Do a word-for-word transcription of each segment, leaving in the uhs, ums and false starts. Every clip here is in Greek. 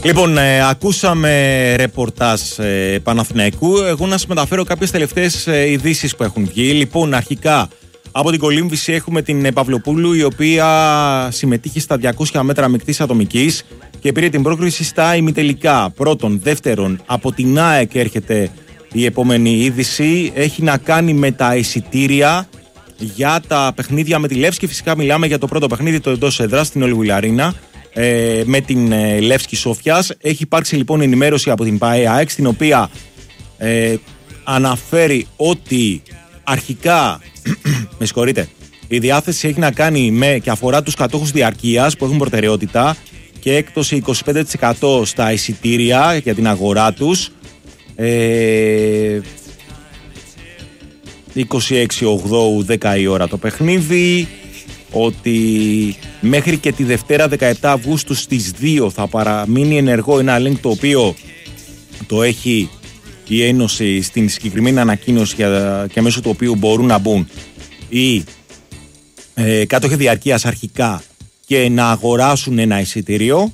Λοιπόν, ε, ακούσαμε ρεπορτάζ ε, Παναθηναϊκού. Εγώ να σας μεταφέρω κάποιες τελευταίες ε, ειδήσεις που έχουν βγει. Λοιπόν, αρχικά από την κολύμβηση έχουμε την Παυλοπούλου, η οποία συμμετείχε στα διακόσια μέτρα μεικτής ατομικής και πήρε την πρόκριση στα ημιτελικά. Πρώτον, δεύτερον, από την ΑΕΚ έρχεται η επόμενη είδηση. Έχει να κάνει με τα εισιτήρια για τα παιχνίδια με τη Λεύσκη. Φυσικά μιλάμε για το πρώτο παιχνίδι, το εντός έδρας, στην Όλυβου Αρένα, ε, με την ε, Λεύσκη Σόφιας. Έχει υπάρξει λοιπόν ενημέρωση από την ΠΑΕ, στην οποία ε, αναφέρει ότι αρχικά με συγχωρείτε, η διάθεση έχει να κάνει με και αφορά τους κατόχους διαρκείας που έχουν προτεραιότητα και έκπτωση είκοσι πέντε τοις εκατό στα εισιτήρια για την αγορά τους. Ε, είκοσι έξι ογδόου δέκα η ώρα το παιχνίδι. Ότι μέχρι και τη Δευτέρα δεκαεπτά Αυγούστου στις δύο θα παραμείνει ενεργό ένα link το οποίο το έχει η Ένωση στην συγκεκριμένη ανακοίνωση και μέσω του οποίου μπορούν να μπουν οι ε, κάτοχοι διαρκείας αρχικά και να αγοράσουν ένα εισιτήριο.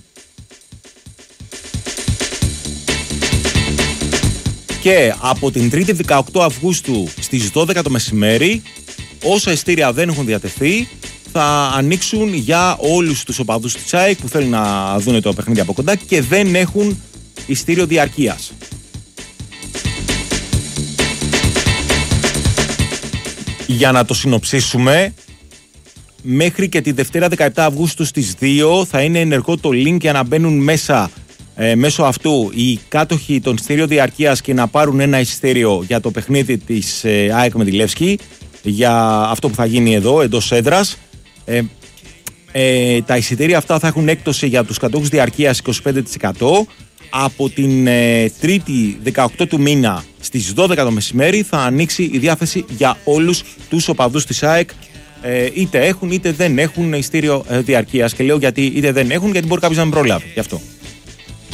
Και από την Τρίτη δεκαοκτώ Αυγούστου στις δώδεκα το μεσημέρι, όσα εισιτήρια δεν έχουν διατεθεί θα ανοίξουν για όλους τους οπαδούς της ΑΕΚ που θέλουν να δουν το παιχνίδι από κοντά και δεν έχουν εισιτήριο διαρκείας. Για να το συνοψίσουμε, μέχρι και τη Δευτέρα δεκαεπτά Αυγούστου στις δύο θα είναι ενεργό το link για να μπαίνουν μέσα ε, μέσω αυτού οι κάτοχοι των εισιτήριων διαρκείας και να πάρουν ένα εισιτήριο για το παιχνίδι της ε, ΑΕΚ με τη Λεύσκη, για αυτό που θα γίνει εδώ εντός έδρας. Ε, ε, τα εισιτήρια αυτά θα έχουν έκπτωση για τους κατόχους διαρκείας είκοσι πέντε τοις εκατό. Από την ε, Τρίτη δεκαοκτώ του μήνα στις δώδεκα το μεσημέρι θα ανοίξει η διάθεση για όλους τους οπαδούς της ΑΕΚ, ε, είτε έχουν είτε δεν έχουν εισιτήριο ε, διαρκείας. Και λέω γιατί είτε δεν έχουν, γιατί μπορεί κάποιος να μην προλάβει γι' αυτό.